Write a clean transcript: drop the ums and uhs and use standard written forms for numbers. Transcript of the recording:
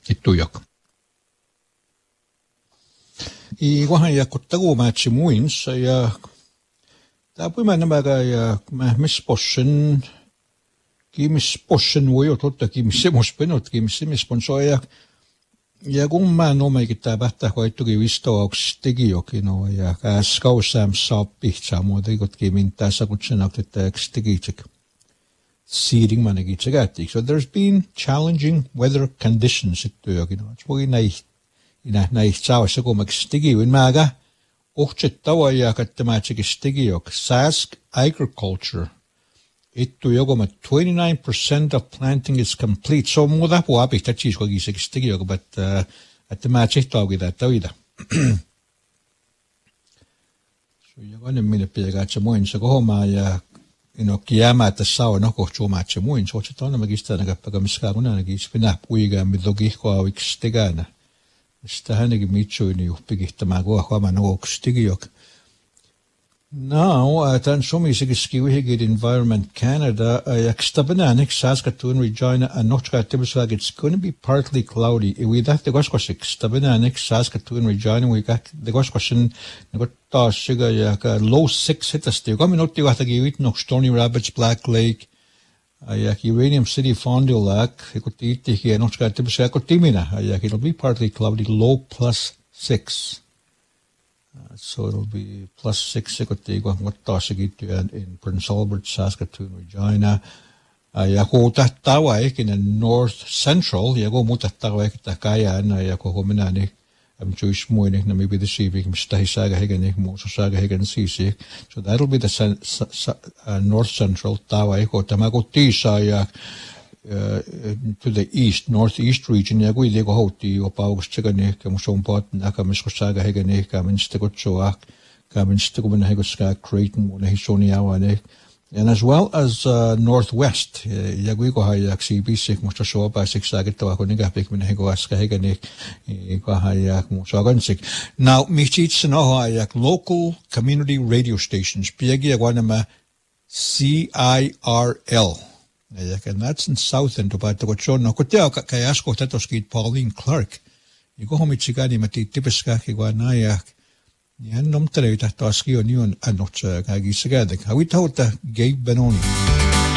Itujok. I kohan ja kottaguumaatsi muins ja tapuima nämäkä ja mispossen voi ottaa kimissemuspenot kimissemisponsoja ja kun mä nomeikin tää pähtää koittukin vistouks tegijokin no ja kaussam saappi samoin kot kimin tässä kutsen aktettääks tegijik seeding managit sekättik. So there's been challenging weather conditions ittujokin no voi näin saavassa kummaksi tegijuin mäkä ohtsettava ja kattamaatsikin tegijok Sask Agriculture ittu jokoma 29% of planting is complete. So muuta puapi tatsis kogiseks tegijok but että mä tsihtaukin täytä. So jokainen minne pitää se muinsa kohoma ja kiämää tässä on kohtuumaatse muin. So se on magistana kappaga miskaunanakin spinä puiga midogi koaviksi tegänä. Sitä hänenkin mitsuini juppikihtämään kohdaamaan oks tegijok. Now, tämän somisekin wihigit Environment Canada, jakstabanaanik Saskatoon Regina and Notchkatibusag, it's going to be partly cloudy. We that the goskosik stabanaanik Saskatoon Regina, we got the goskosin, got sugar yak low 6 hitasti. Coming out to give no Stony Rapids, Black Lake, yak Uranium City, Fond du Lac, got eat here, Notchkatibusag, got timina, yak it'll be partly cloudy, low +6. So it'll be +6 in Prince Albert, Saskatoon, Regina. Ja kun tahtawa in North Central, ja kun muuta tahtawa tahkajan, ja kun minä niin Jewish muinik na maybe the civic mistahi saga hegenik muuso saga hegen sisi. So that'll be the North Central tawa ko tamago tisa ja to the northeast region ja kui liigo houti jo paugus tsegani ka muson pat naka miskosaga hegani ka minstego choak ka minstego ben hegoska Creighton mo ne hisoni awane and as well as northwest ja kui ko hayak CBC mo so pa siksaga to ko niga pek men hegoska hegani ko hayak mo so gansik now michits no hayak local community radio stations piegi agwanama CIRL. And that's in South End, but what shown no kotea kayasko tatoskit Pauline Clark. You go home itsigani mati tipiska kiguanaya. Yan nom tele tahtaski on you and not kagisagade. How we told Gabe Benoni.